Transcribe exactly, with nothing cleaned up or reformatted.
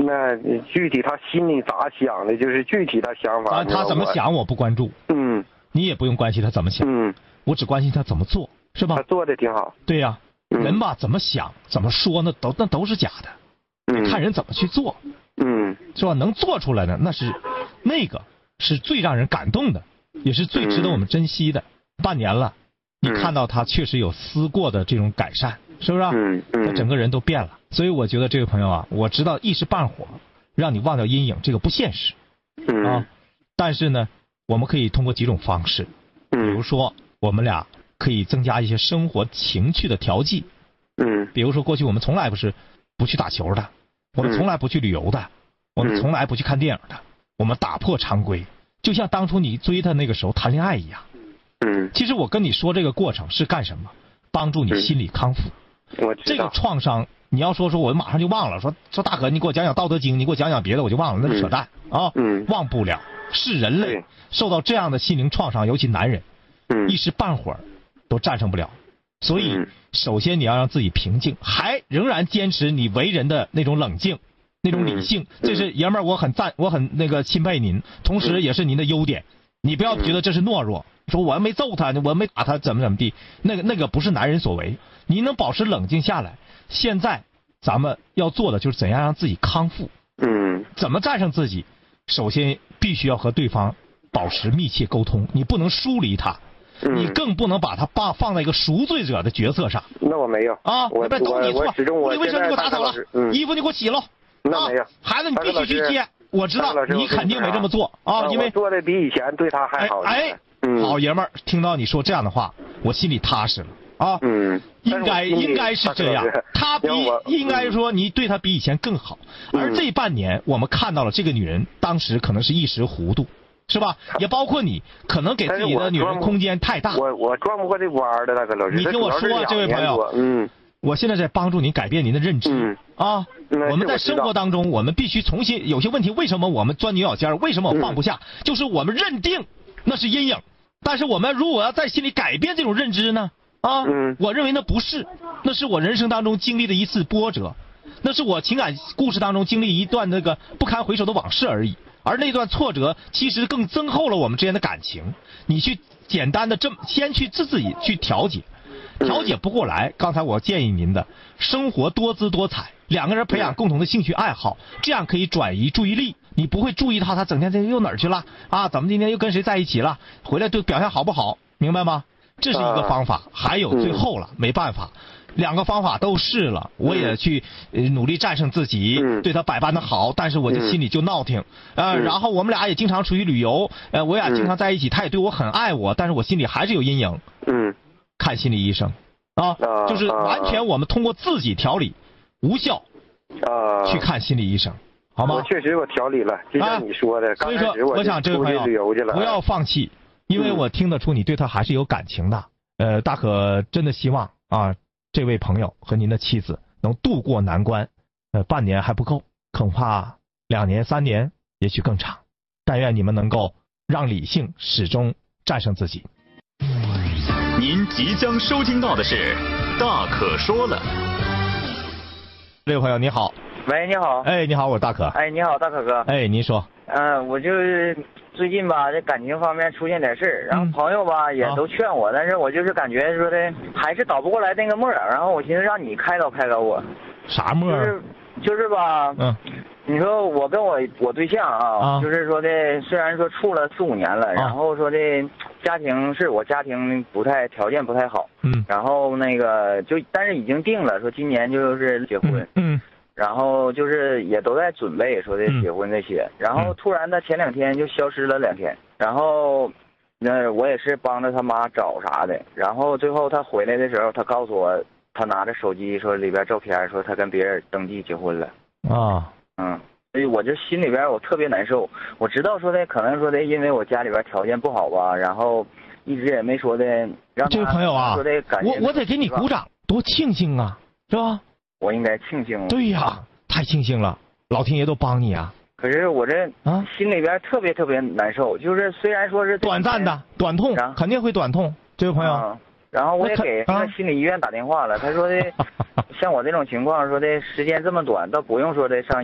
那具体他心里咋想的，就是具体他想法。 啊，他怎么想我不关注。 嗯。 你也不用关心他怎么想。 嗯。 我只关心他怎么做，是吧？ 他做的挺好。 对呀、 嗯， 人吧怎么想怎么说那都那都是假的。 嗯。 看人怎么去做。 嗯。 是吧？能做出来的那是那个是最让人感动的，也是最值得我们珍惜的。嗯、半年了，你看到他确实有思过的这种改善，是不是？ 嗯嗯。 他整个人都变了。所以我觉得这位朋友啊，我知道一时半会儿让你忘掉阴影，这个不现实。 嗯。 啊，但是呢，我们可以通过几种方式，比如说我们俩可以增加一些生活情趣的调剂。 嗯。 比如说过去我们从来不是不去打球的，我们从来不去旅游的，嗯、我们从来不去看电影的，我们打破常规，就像当初你追他那个时候谈恋爱一样。 嗯。 其实我跟你说这个过程是干什么？帮助你心理康复。 嗯、我知道。 这个创伤，你要说说我马上就忘了，说说大哥你给我讲讲《道德经》，你给我讲讲别的我就忘了，那是扯淡、 嗯、 啊！ 嗯。 忘不了，是人类受到这样的心灵创伤，尤其男人， 嗯， 一时半会儿都战胜不了。所以，首先你要让自己平静，还仍然坚持你为人的那种冷静、那种理性。 嗯、 这是爷们儿，我很赞，我很那个钦佩您，同时也是您的优点。你不要觉得这是懦弱，说我没揍他，我没打他，怎么怎么地，那个那个不是男人所为。您能保持冷静下来，现在咱们要做的就是怎样让自己康复。 嗯。 怎么战胜自己？首先必须要和对方保持密切沟通，你不能疏离他。 嗯、 你更不能把他放放在一个赎罪者的角色上。 那我没有啊， 我别都你错， 屋里卫生你给我打扫了、 嗯， 衣服你给我洗了。 那没有， 啊、孩子你必须去接。我知道你肯定没这么做啊， 因为做的比以前对他还好。 哎，哎嗯、 好爷们儿，听到你说这样的话，我心里踏实了啊。 嗯， 应该应该是这样。他比应该说你对他比以前更好， 嗯、 而这半年我们看到了这个女人当时可能是一时糊涂。是吧？也包括你，可能给自己的女人空间太大。 我我转不过这弯的，大哥老师。 你听我说，这位朋友， 嗯， 我现在在帮助您改变您的认知、 嗯、 啊。我们在生活当中，我们必须重新有些问题，为什么我们钻牛角尖？为什么我放不下？ 嗯、 就是我们认定那是阴影，但是我们如果要在心里改变这种认知呢？啊， 嗯、 我认为那不是，那是我人生当中经历的一次波折，那是我情感故事当中经历一段那个不堪回首的往事而已。而那段挫折其实更增厚了我们之间的感情。你去简单的这么先去自自己去调节，调节不过来。刚才我建议您的，生活多姿多彩，两个人培养共同的兴趣爱好，这样可以转移注意力。你不会注意到他整天这又哪儿去了啊？怎么今天又跟谁在一起了？回来对表现好不好？明白吗？这是一个方法。还有最后了，没办法。两个方法都试了，我也去努力战胜自己， 嗯、 对他百般的好，但是我就心里就闹挺，呃， 嗯、 然后我们俩也经常出去旅游，呃，我俩经常在一起，他也对我很爱我，但是我心里还是有阴影。 嗯， 看心理医生，啊， 啊就是完全我们通过自己调理无效， 啊， 去看心理医生，好吗？ 我确实我调理了，就像你说的， 啊、所以说我我想这位朋友不要放弃，因为嗯、 我听得出你对他还是有感情的，呃，大可真的希望啊。这位朋友和您的妻子能渡过难关，呃，半年还不够，恐怕两年、三年，也许更长。但愿你们能够让理性始终战胜自己。 您即将收听到的是《大可说了》。 这位朋友你好。 喂，你好。 哎，你好，我是大可。 哎，你好，大可哥。 哎，您说。 嗯、呃，我就是最近吧，这感情方面出现点事儿，然后朋友吧、嗯、也都劝我、啊，但是我就是感觉说的还是倒不过来那个沫儿，然后我寻思让你开导开导我。 啥沫儿？ 就是就是吧， 嗯， 你说我跟我我对象啊， 啊就是说的虽然说处了四五年了， 啊、 然后说的家庭是我家庭不太条件不太好， 嗯， 然后那个就但是已经定了，说今年就是结婚， 嗯。嗯然后就是也都在准备说的结婚这些，嗯、然后突然呢前两天就消失了两天，然后那我也是帮着他妈找啥的，然后最后他回来的时候，他告诉我他拿着手机说里边照片说他跟别人登记结婚了啊， 嗯，所以我就心里边我特别难受，我知道说的可能说的因为我家里边条件不好吧，然后一直也没说的让他这位朋友啊， 说的感觉我我得给你鼓掌，多庆幸啊，是吧？ 我应该庆幸。 对呀，太庆幸了，老天爷都帮你啊。 可是我这啊心里边特别特别难受，就是虽然说是短暂的短痛，肯定会短痛，这位朋友。 啊、然后我也给那个心理医院打电话了，他说的像我这种情况，说的时间这么短，倒不用说的上。